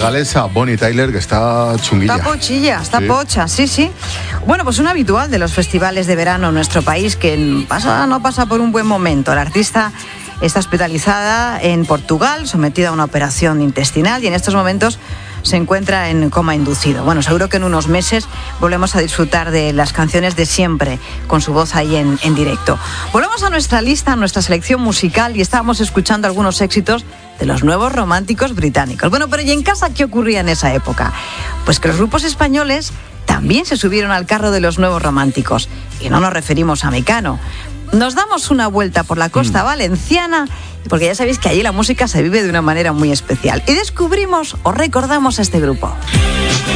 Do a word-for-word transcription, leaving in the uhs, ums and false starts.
galesa Bonnie Tyler, que está chunguilla. Está pochilla, está sí. pocha, sí, sí. Bueno, pues un habitual de los festivales de verano en nuestro país que pasa, no pasa por un buen momento. La artista está hospitalizada en Portugal, sometida a una operación intestinal y en estos momentos se encuentra en coma inducido. Bueno, seguro que en unos meses volvemos a disfrutar de las canciones de siempre, con su voz ahí en, en directo. Volvemos a nuestra lista, a nuestra selección musical, y estábamos escuchando algunos éxitos de los nuevos románticos británicos. Bueno, pero ¿y en casa qué ocurría en esa época? Pues que los grupos españoles también se subieron al carro de los nuevos románticos. Y no nos referimos a Mecano. Nos damos una vuelta por la costa mm. valenciana, porque ya sabéis que allí la música se vive de una manera muy especial. Y descubrimos o recordamos a este grupo.